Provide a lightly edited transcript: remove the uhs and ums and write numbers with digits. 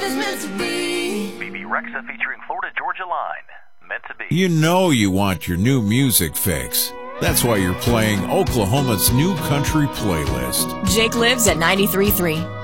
It's meant to be. BB Rexa featuring Florida Georgia Line. Meant to be. You know you want your new music fix. That's why you're playing Oklahoma's new country playlist. Jake lives at 93.3.